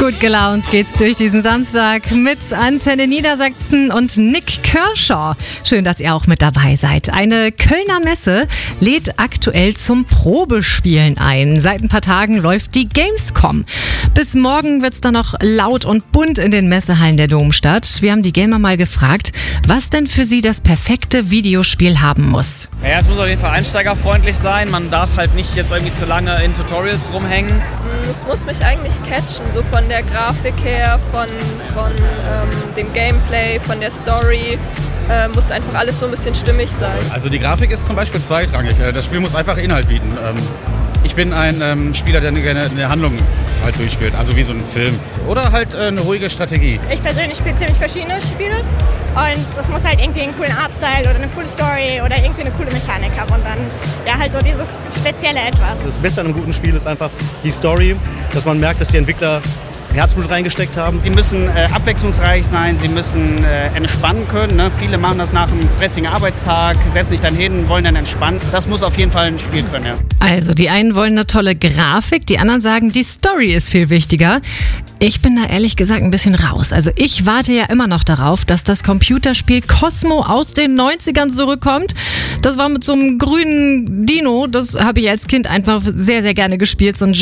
Gut gelaunt geht's durch diesen Samstag mit Antenne Niedersachsen und Nick Kershaw. Schön, dass ihr auch mit dabei seid. Eine Kölner Messe lädt aktuell zum Probespielen ein. Seit ein paar Tagen läuft die Gamescom. Bis morgen wird's dann noch laut und bunt in den Messehallen der Domstadt. Wir haben die Gamer mal gefragt, was denn für sie das perfekte Videospiel haben muss. Ja, es muss auf jeden Fall einsteigerfreundlich sein. Man darf halt nicht jetzt irgendwie zu lange in Tutorials rumhängen. Es muss mich eigentlich catchen, so von der Grafik her, von dem Gameplay, von der Story. Muss einfach alles so ein bisschen stimmig sein. Also die Grafik ist zum Beispiel zweitrangig. Das Spiel muss einfach Inhalt bieten. Ich bin ein Spieler, der gerne eine Handlung halt durchführt, also wie so ein Film. Oder halt eine ruhige Strategie. Ich persönlich spiele ziemlich verschiedene Spiele und das muss halt irgendwie einen coolen Artstyle oder eine coole Story oder irgendwie eine coole Mechanik haben und dann ja halt so dieses spezielle Etwas. Das Beste an einem guten Spiel ist einfach die Story, dass man merkt, dass die Entwickler Herzblut reingesteckt haben. Die müssen abwechslungsreich sein, sie müssen entspannen können. Ne? Viele machen das nach einem stressigen Arbeitstag, setzen sich dann hin, wollen dann entspannen. Das muss auf jeden Fall ein Spiel können, ja. Also die einen wollen eine tolle Grafik, die anderen sagen, die Story ist viel wichtiger. Ich bin da ehrlich gesagt ein bisschen raus. Also ich warte ja immer noch darauf, dass das Computerspiel Cosmo aus den 90ern zurückkommt. Das war mit so einem grünen Dino. Das habe ich als Kind einfach sehr, sehr gerne gespielt. So ein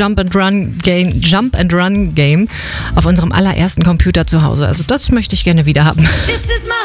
Jump-and-Run-Game auf unserem allerersten Computer zu Hause. Also das möchte ich gerne wieder haben.